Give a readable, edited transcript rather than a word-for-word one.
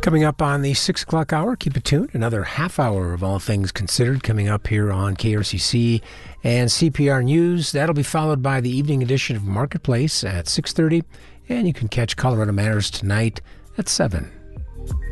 Coming up on the 6 o'clock hour, keep it tuned. Another half hour of All Things Considered coming up here on KRCC and CPR News. That'll be followed by the evening edition of Marketplace at 6:30. And you can catch Colorado Matters tonight at 7.